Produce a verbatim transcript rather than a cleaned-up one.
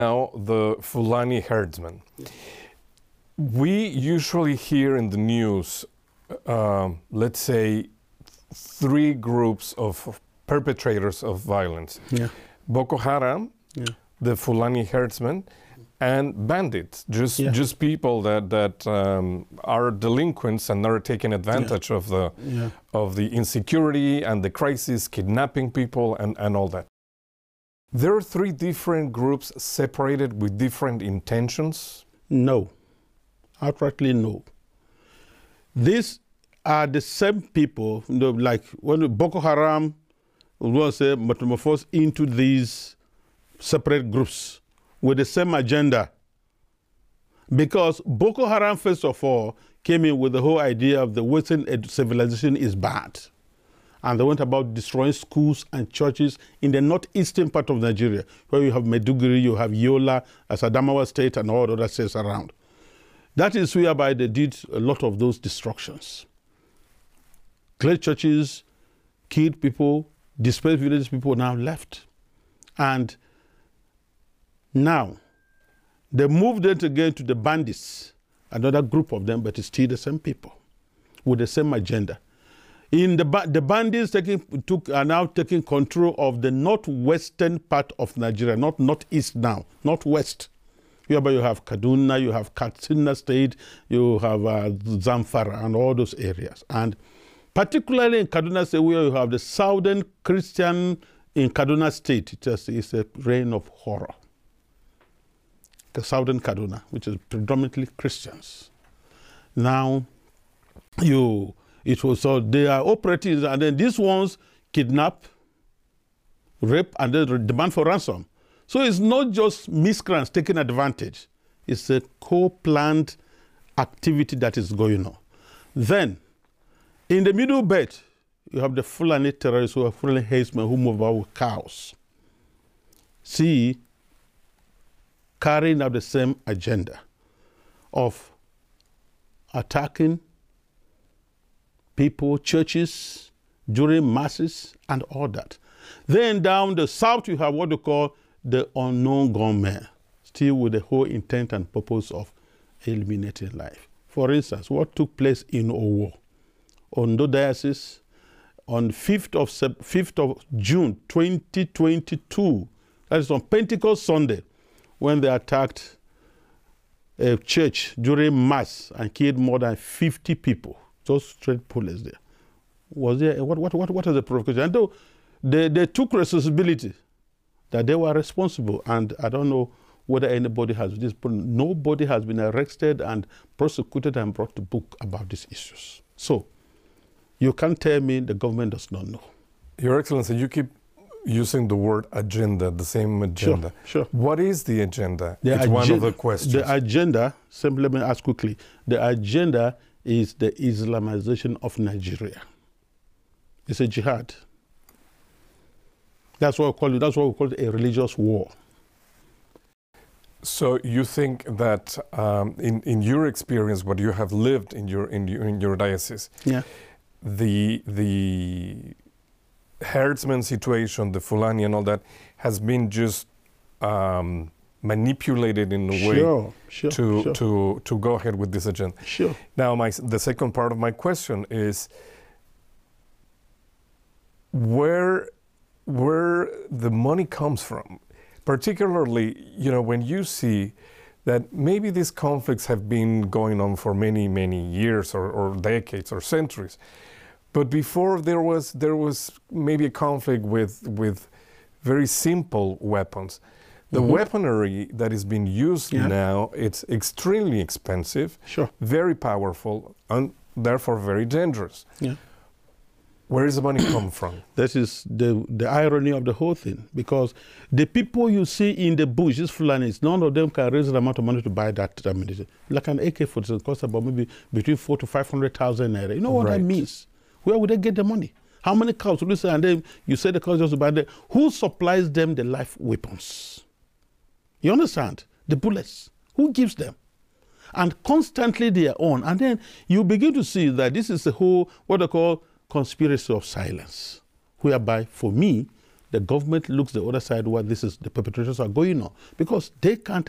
Now, the Fulani herdsmen. We usually hear in the news, uh, let's say, three groups of perpetrators of violence. Yeah. Boko Haram, yeah. the Fulani herdsmen, and bandits, just yeah. just people that that um, are delinquents and are taking advantage yeah. of the yeah. of the insecurity and the crisis, kidnapping people and, and all that. There are three different groups separated with different intentions? No, outrightly no. These are the same people, you know, like when Boko Haram was say, metamorphosed into these separate groups with the same agenda. Because Boko Haram, first of all, came in with the whole idea of the Western civilization is bad. And they went about destroying schools and churches in the northeastern part of Nigeria, where you have Maiduguri, you have Yola, as Adamawa State, and all other states around. That is whereby they did a lot of those destructions. Cleared churches, killed people, displaced village people now left. And now, they moved it again to the bandits, another group of them, but it's still the same people with the same agenda. In the, the bandits taking, took, are now taking control of the northwestern part of Nigeria, not northeast now, northwest. Whereby you have Kaduna, you have Katsina State, you have uh, Zamfara, and all those areas. And particularly in Kaduna State, where you have the southern Christian in Kaduna State, it just is a reign of horror. The southern Kaduna, which is predominantly Christians. Now, you... It was so they are operatives, and then these ones kidnap, rape, and then demand for ransom. So it's not just miscreants taking advantage. It's a co-planned activity that is going on. Then, in the middle belt, you have the Fulani terrorists who are Fulani herdsmen who move about with cows. See, carrying out the same agenda of attacking people, churches, during masses, and all that. Then down the south, you have what they call the unknown gunmen, still with the whole intent and purpose of eliminating life. For instance, what took place in Owo, Ondo Diocese, on fifth of June twenty twenty-two, that is on Pentecost Sunday, when they attacked a church during Mass and killed more than fifty people. Just straight police there. Was there, what, what, what, what is the provocation? And though they, they took responsibility, that they were responsible, and I don't know whether anybody has, this, nobody has been arrested and prosecuted and brought to book about these issues. So, you can't tell me the government does not know. Your Excellency, you keep using the word agenda, the same agenda. Sure, sure. What is the agenda? The it's agen one of the questions. The agenda, simply let me ask quickly, the agenda is the Islamization of Nigeria. It's a jihad. That's what we call it. That's what we call it, a religious war. So you think that um, in in your experience, what you have lived in your in your, in your diocese, yeah, the the herdsman situation, the Fulani and all that, has been just um, manipulated in a way sure, sure, to sure. to to go ahead with this agenda. Sure. Now, my the second part of my question is where where the money comes from, particularly, you know, when you see that maybe these conflicts have been going on for many many years or, or decades or centuries, but before there was there was maybe a conflict with with very simple weapons. The mm-hmm. weaponry that is being used yeah. now, it's extremely expensive, sure. very powerful, and therefore very dangerous. Yeah. Where does the money come from? That is the, the irony of the whole thing, because the people you see in the bush, these Fulanis, none of them can raise the amount of money to buy that ammunition. Like an A K forty-seven costs about maybe between four to five hundred thousand naira. You know what right. that means? Where would they get the money? How many cows would you say? And then you say the cows just to buy them. Who supplies them the live weapons? You understand? The bullets. Who gives them? And constantly they are on. And then you begin to see that this is the whole, what they call conspiracy of silence, whereby, for me, the government looks the other side where this is the perpetrators are going on, because they can't